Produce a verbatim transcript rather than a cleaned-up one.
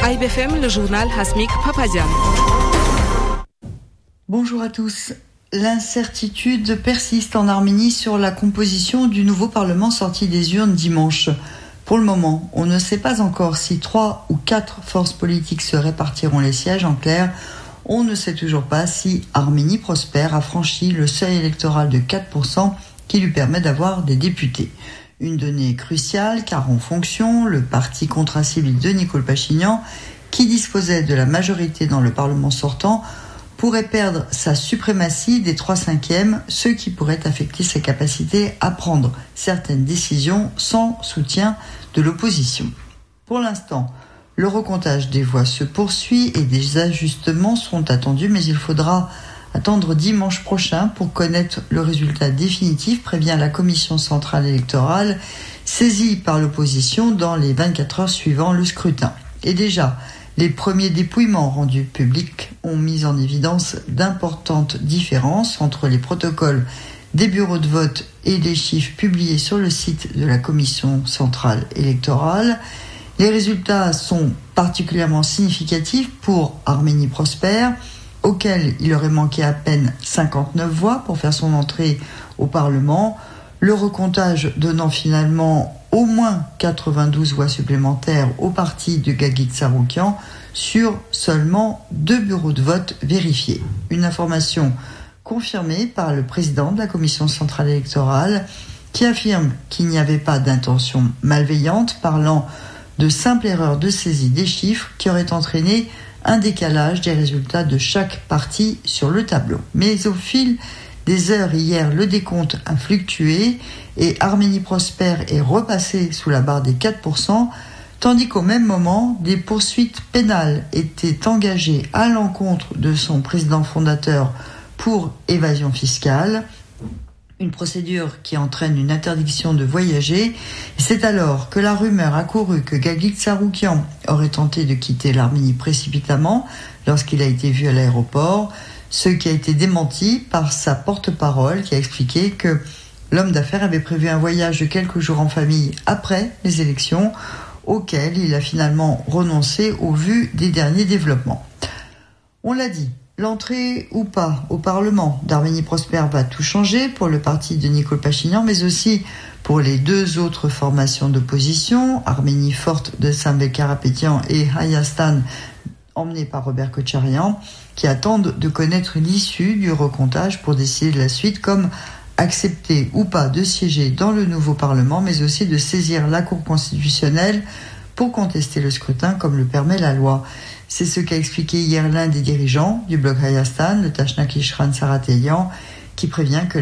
A I B F M, le journal Hasmik Papazian. Bonjour à tous. L'incertitude persiste en Arménie sur la composition du nouveau Parlement sorti des urnes dimanche. Pour le moment, on ne sait pas encore si trois ou quatre forces politiques se répartiront les sièges. En clair, on ne sait toujours pas si Arménie Prospère a franchi le seuil électoral de quatre pour cent qui lui permet d'avoir des députés. Une donnée cruciale car en fonction, le parti contracivique de Nicole Pachinian, qui disposait de la majorité dans le Parlement sortant, pourrait perdre sa suprématie des trois cinquièmes, ce qui pourrait affecter sa capacité à prendre certaines décisions sans soutien de l'opposition. Pour l'instant, le recomptage des voix se poursuit et des ajustements seront attendus, mais il faudra attendre dimanche prochain pour connaître le résultat définitif, prévient la Commission centrale électorale, saisie par l'opposition dans les vingt-quatre heures suivant le scrutin. Et déjà, les premiers dépouillements rendus publics ont mis en évidence d'importantes différences entre les protocoles des bureaux de vote et les chiffres publiés sur le site de la Commission centrale électorale. Les résultats sont particulièrement significatifs pour Arménie Prospère, auquel il aurait manqué à peine cinquante-neuf voix pour faire son entrée au Parlement, le recomptage donnant finalement au moins quatre-vingt-douze voix supplémentaires au parti de Gagik Tsarukyan sur seulement deux bureaux de vote vérifiés. Une information confirmée par le président de la Commission centrale électorale qui affirme qu'il n'y avait pas d'intention malveillante, parlant de simple erreur de saisie des chiffres qui aurait entraîné un décalage des résultats de chaque parti sur le tableau. Mais au fil des heures hier, le décompte a fluctué et Arménie Prospère est repassé sous la barre des quatre pour cent, tandis qu'au même moment, des poursuites pénales étaient engagées à l'encontre de son président fondateur pour évasion fiscale, une procédure qui entraîne une interdiction de voyager. C'est alors que la rumeur a couru que Gagik Tsarukyan aurait tenté de quitter l'Arménie précipitamment lorsqu'il a été vu à l'aéroport, ce qui a été démenti par sa porte-parole qui a expliqué que l'homme d'affaires avait prévu un voyage de quelques jours en famille après les élections, auquel il a finalement renoncé au vu des derniers développements. On l'a dit, l'entrée ou pas au Parlement d'Arménie Prospère va tout changer pour le parti de Nicole Pachinian, mais aussi pour les deux autres formations d'opposition, Arménie forte de Samvel Karapetyan et Hayastan, emmené par Robert Kotcharian, qui attendent de connaître l'issue du recomptage pour décider de la suite, comme accepter ou pas de siéger dans le nouveau Parlement, mais aussi de saisir la Cour constitutionnelle pour contester le scrutin comme le permet la loi. C'est ce qu'a expliqué hier l'un des dirigeants du bloc Hayastan, le Tashnaki Shran Sarateyan, qui prévient que